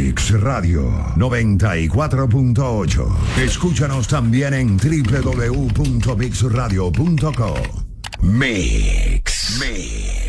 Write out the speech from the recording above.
Mix Radio 94.8. Escúchanos también en www.mixradio.co. Mix.